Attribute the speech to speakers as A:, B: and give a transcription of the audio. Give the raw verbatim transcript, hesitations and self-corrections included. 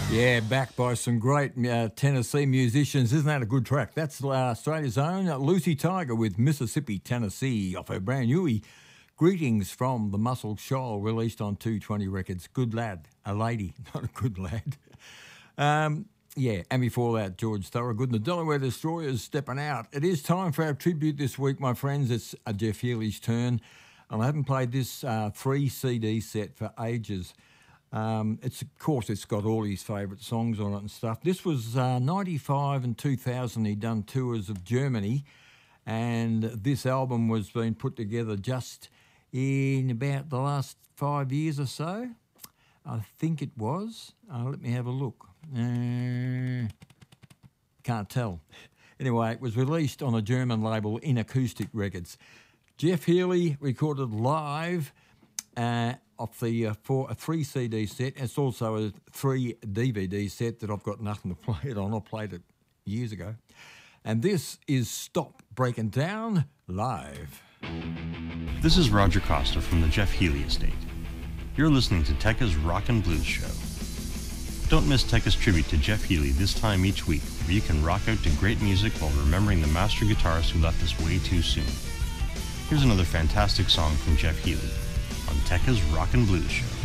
A: Yeah, backed by some great uh, Tennessee musicians. Isn't that a good track? That's uh, Australia's own uh, Lucy Tiger with Mississippi, Tennessee off her brand new Greetings from the Muscle Shoal, released on two twenty Records. Good lad, a lady, not a good lad. Um, yeah, and before that, George Thorogood and the Delaware Destroyers stepping out. It is time for our tribute this week, my friends. It's uh, Jeff Healey's turn. And I haven't played this uh, three C D set for ages. Um, it's of course it's got all his favourite songs on it and stuff. This was uh, ninety-five and two thousand. He'd done tours of Germany, and this album was being put together just in about the last five years or so. I think it was. Uh, let me have a look. Uh, can't tell. Anyway, it was released on a German label, In Acoustic Records. Jeff Healey recorded live. Uh, off the uh, four, a three C D set. It's also a three D V D set that I've got nothing to play it on. I played it years ago. And this is Stop Breaking Down live.
B: This is Roger Costa from the Jeff Healey Estate. You're listening to Tekka's Rock and Blues Show. Don't miss Tekka's tribute to Jeff Healey this time each week, where you can rock out to great music while remembering the master guitarist who left us way too soon. Here's another fantastic song from Jeff Healey on Tekka's Rock and Blues Show.